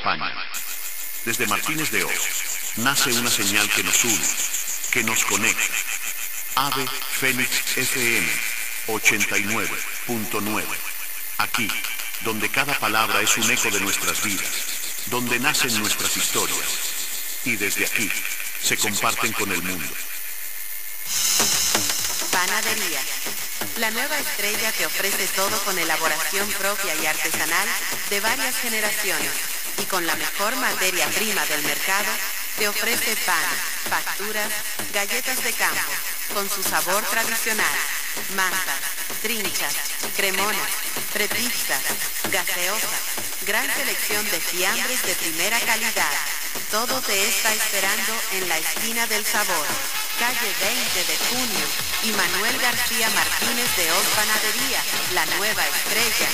España. Desde Martínez de Oz nace una señal que nos une, que nos conecta. Ave Fénix FM 89.9. Aquí, donde cada palabra es un eco de nuestras vidas, donde nacen nuestras historias, y desde aquí se comparten con el mundo. Panadería. La nueva estrella te ofrece todo con elaboración propia y artesanal de varias generaciones, y con la mejor materia prima del mercado, te ofrece pan, facturas, galletas de campo, con su sabor tradicional, masas, trinchas, cremonas, prepizzas, gaseosas, gran selección de fiambres de primera calidad. Todo te está esperando en la esquina del sabor, calle 20 de Junio y Manuel García Martínez de Oz Panadería, la nueva estrella.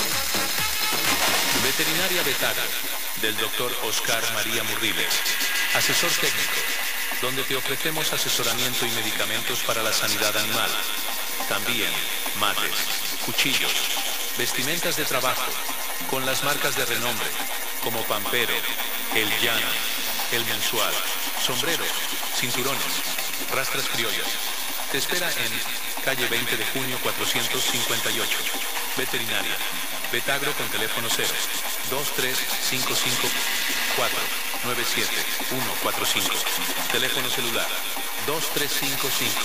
Veterinaria Betagro, del Dr. Oscar María Murriles, asesor técnico, donde te ofrecemos asesoramiento y medicamentos para la sanidad animal. También mates, cuchillos, vestimentas de trabajo, con las marcas de renombre, como Pampero, El Llano, El Mensual, sombreros, cinturones, rastras criollas. Te espera en calle 20 de Junio 458. Veterinaria Betagro con teléfono 0 23554 97145. Teléfono celular 2355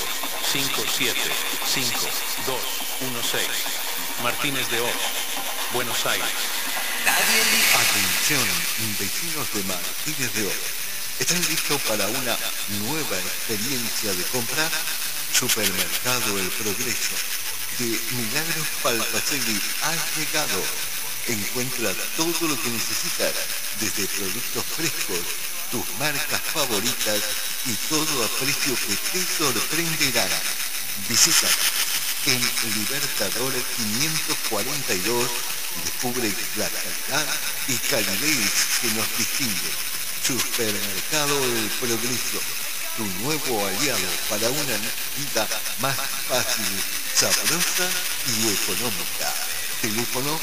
575216. Martínez de Oz, Buenos Aires. Atención, vecinos de Martínez de Oz. ¿Están listos para una nueva experiencia de compra? Supermercado El Progreso de Milagros Palpacegui ha llegado. Encuentra todo lo que necesitas, desde productos frescos, tus marcas favoritas y todo a precio que te sorprenderán. Visita en Libertador 542 y descubre la calidad y calidez que nos distingue. Supermercado El Progreso, tu nuevo aliado para una vida más fácil, sabrosa y económica. Teléfono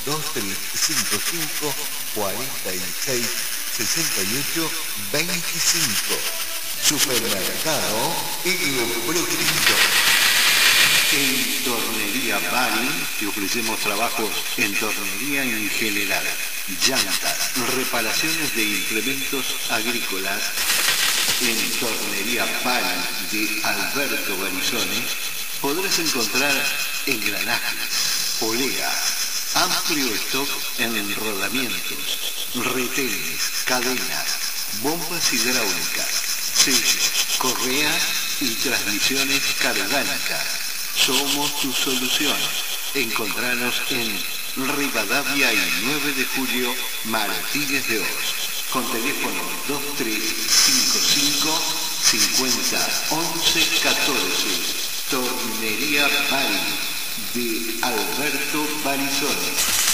2355 46 68 25. Supermercado El Progreso. En Tornería Bari te ofrecemos trabajos en tornería en general, llantas, reparaciones de implementos agrícolas. En Tornería Bari de Alberto Barizone podrás encontrar engranajes, poleas, amplio stock en enrolamientos, retenes, cadenas, bombas hidráulicas, sellos, correas y transmisiones cargánicas. Somos tu solución. Encontranos en Rivadavia y 9 de Julio, Martínez de Oz, con teléfono 2355 50 11 14. Tornería Bari de Alberto Barizone.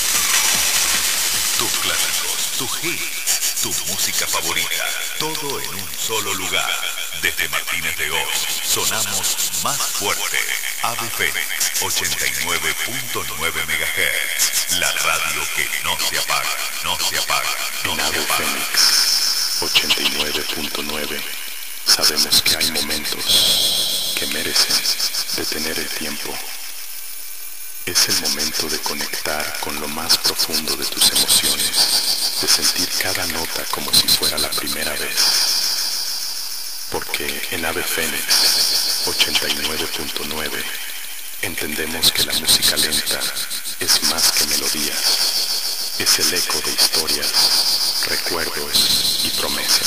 Tus clásicos, tus hits, tu música favorita, todo en un solo lugar. Desde Martínez de Oz, sonamos más fuerte. Ave Fénix 89.9 MHz, la radio que no se apaga, no se apaga, no se apaga. Fénix 89.9. Sabemos que hay momentos que merecen detener el tiempo. Es el momento de conectar con lo más profundo de tus emociones, de sentir cada nota como si fuera la primera vez. Porque en Ave Fénix 89.9 entendemos que la música lenta es más que melodías, es el eco de historias, recuerdos y promesas.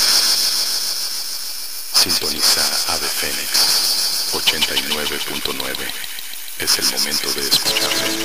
Sintoniza Ave Fénix 89.9. Es el momento de escucharlo.